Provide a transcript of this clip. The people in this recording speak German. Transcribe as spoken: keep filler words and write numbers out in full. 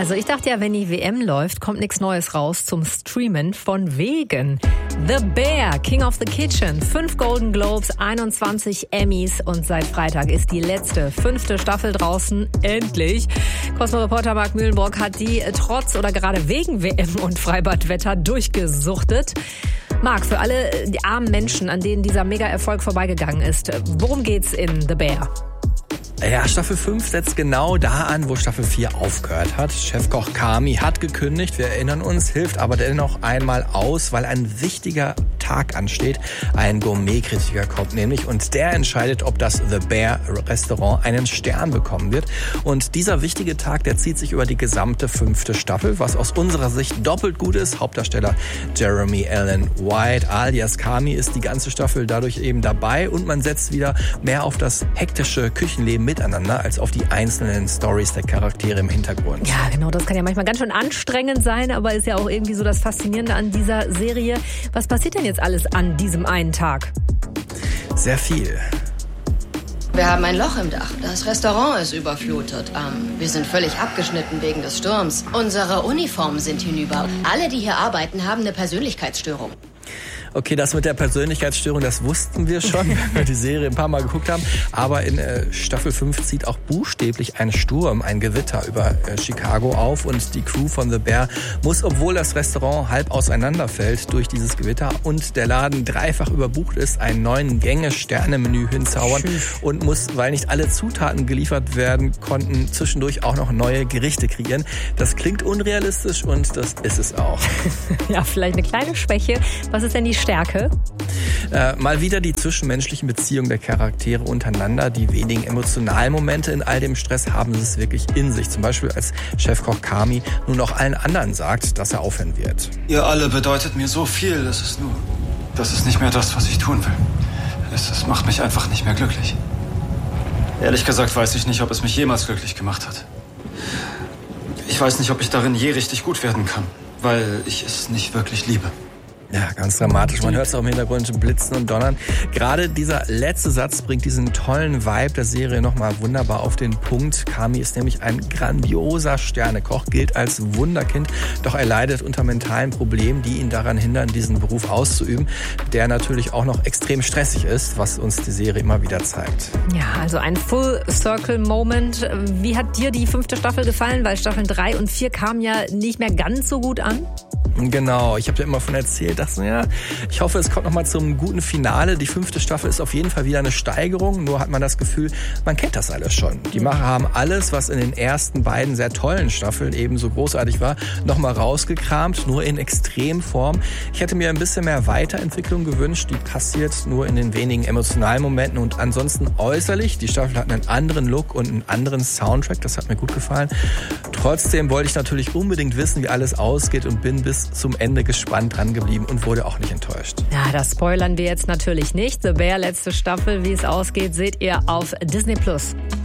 Also ich dachte ja, wenn die W M läuft, kommt nichts Neues raus zum Streamen. Von wegen. The Bear, King of the Kitchen. Fünf Golden Globes, einundzwanzig Emmys und seit Freitag ist die letzte, fünfte Staffel draußen. Endlich. Cosmo-Reporter Marc Mühlenbrock hat die trotz oder gerade wegen W M und Freibadwetter durchgesuchtet. Marc, für alle die armen Menschen, an denen dieser Mega-Erfolg vorbeigegangen ist, worum geht's in The Bear? Ja, Staffel fünf setzt genau da an, wo Staffel vier aufgehört hat. Chefkoch Kami hat gekündigt, wir erinnern uns, hilft aber dennoch einmal aus, weil ein wichtiger Tag ansteht. Ein Gourmet-Kritiker kommt nämlich und der entscheidet, ob das The Bear Restaurant einen Stern bekommen wird. Und dieser wichtige Tag, der zieht sich über die gesamte fünfte Staffel, was aus unserer Sicht doppelt gut ist. Hauptdarsteller Jeremy Allen White alias Kami ist die ganze Staffel dadurch eben dabei und man setzt wieder mehr auf das hektische Küchenleben miteinander als auf die einzelnen Storys der Charaktere im Hintergrund. Ja, genau, das kann ja manchmal ganz schön anstrengend sein, aber ist ja auch irgendwie so das Faszinierende an dieser Serie. Was passiert denn jetzt alles an diesem einen Tag? Sehr viel. Wir haben ein Loch im Dach. Das Restaurant ist überflutet. Ähm, wir sind völlig abgeschnitten wegen des Sturms. Unsere Uniformen sind hinüber. Alle, die hier arbeiten, haben eine Persönlichkeitsstörung. Okay, das mit der Persönlichkeitsstörung, das wussten wir schon, wenn wir die Serie ein paar Mal geguckt haben. Aber in äh, Staffel fünf zieht auch buchstäblich ein Sturm, ein Gewitter über äh, Chicago auf. Und die Crew von The Bear muss, obwohl das Restaurant halb auseinanderfällt durch dieses Gewitter und der Laden dreifach überbucht ist, einen neuen Gänge-Sterne-Menü hinzaubern. Und muss, weil nicht alle Zutaten geliefert werden konnten, zwischendurch auch noch neue Gerichte kreieren. Das klingt unrealistisch und das ist es auch. Ja, vielleicht eine kleine Schwäche. Was ist denn die Stärke? Äh, mal wieder die zwischenmenschlichen Beziehungen der Charaktere untereinander. Die wenigen emotionalen Momente in all dem Stress haben es wirklich in sich. Zum Beispiel als Chefkoch Kami nun auch allen anderen sagt, dass er aufhören wird. Ihr alle bedeutet mir so viel. Das ist nur, das ist nicht mehr das, was ich tun will. Es, es macht mich einfach nicht mehr glücklich. Ehrlich gesagt weiß ich nicht, ob es mich jemals glücklich gemacht hat. Ich weiß nicht, ob ich darin je richtig gut werden kann, weil ich es nicht wirklich liebe. Ja, ganz dramatisch. Man hört es auch im Hintergrund blitzen und donnern. Gerade dieser letzte Satz bringt diesen tollen Vibe der Serie nochmal wunderbar auf den Punkt. Kami ist nämlich ein grandioser Sternekoch, gilt als Wunderkind, doch er leidet unter mentalen Problemen, die ihn daran hindern, diesen Beruf auszuüben, der natürlich auch noch extrem stressig ist, was uns die Serie immer wieder zeigt. Ja, also ein Full-Circle-Moment. Wie hat dir die fünfte Staffel gefallen? Weil Staffeln drei und vier kamen ja nicht mehr ganz so gut an. Genau, ich habe dir immer von erzählt, dachte, ja, ich hoffe, es kommt noch mal zum guten Finale. Die fünfte Staffel ist auf jeden Fall wieder eine Steigerung, nur hat man das Gefühl, man kennt das alles schon. Die Macher haben alles, was in den ersten beiden sehr tollen Staffeln eben so großartig war, noch mal rausgekramt, nur in Extremform. Ich hätte mir ein bisschen mehr Weiterentwicklung gewünscht, die passiert nur in den wenigen emotionalen Momenten und ansonsten äußerlich. Die Staffel hat einen anderen Look und einen anderen Soundtrack, das hat mir gut gefallen. Trotzdem wollte ich natürlich unbedingt wissen, wie alles ausgeht und bin bis zum Ende gespannt dran geblieben und wurde auch nicht enttäuscht. Ja, das spoilern wir jetzt natürlich nicht. The Bear, letzte Staffel, wie es ausgeht, seht ihr auf Disney Plus.